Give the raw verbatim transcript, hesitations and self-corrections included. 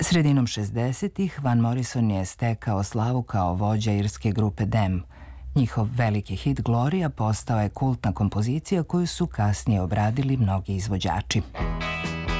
Sredinom šezdesetih Van Morrison je stekao slavu kao vođa irske grupe Them. Njihov veliki hit Gloria postao je kultna kompozicija koju su kasnije obradili mnogi izvođači.